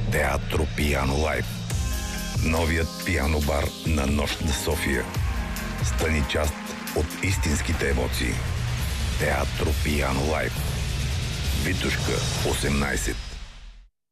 Театро Пиано Лайв. Новият пиано бар на Нощ на София. Стани част от истинските емоции. Театро Пиано Лайв. Витушка 18.